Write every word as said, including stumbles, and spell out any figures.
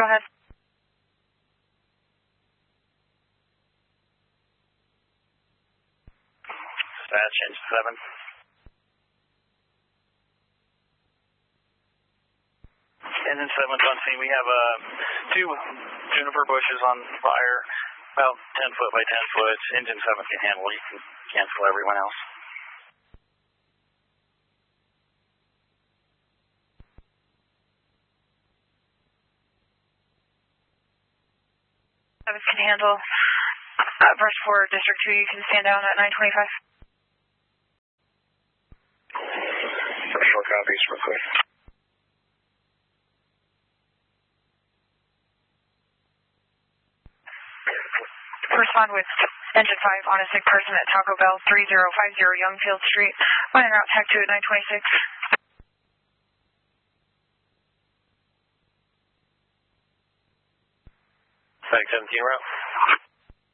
go ahead. Dispatch, engine seven. Engine seven's on scene. We have uh, two juniper bushes on fire, about ten foot by ten foot. Engine seven can handle it. You can cancel everyone else. Seven can handle. Uh, Brush four, District two, you can stand down at nine twenty-five. Brush four copies, real quick. Respond with engine five on a sick person at Taco Bell, three zero five zero Youngfield Street. Line route tech two at nine twenty-six. Sag seventeen route.